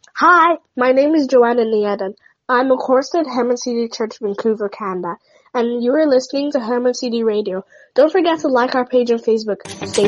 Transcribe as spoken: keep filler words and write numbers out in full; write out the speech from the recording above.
Hi, my name is Joanna Nieden. I'm a chorister at Herman C D Church, Vancouver, Canada, and you are listening to Herman C D Radio. Don't forget to like our page on Facebook. Stay